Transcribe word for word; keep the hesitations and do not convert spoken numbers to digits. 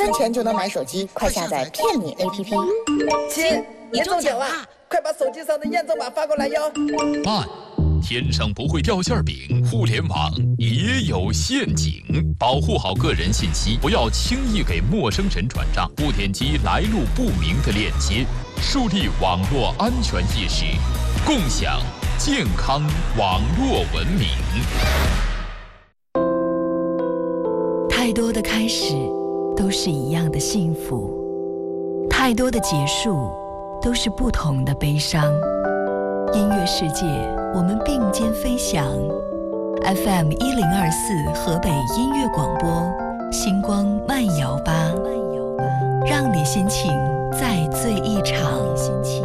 分钱就能买手机，快下载骗你 A P P。 亲，你中奖了，快把手机上的验证码发过来哟。 慢，天上不会掉馅饼，互联网也有陷阱，保护好个人信息，不要轻易给陌生人转账，不点击来路不明的链接，树立网络安全意识，共享健康网络文明。 太多的开始都是一样的幸福，太多的结束都是不同的悲伤。音乐世界，我们并肩飞翔。F M 一零二四河北音乐广播，星光慢摇吧，让你心情再醉一场。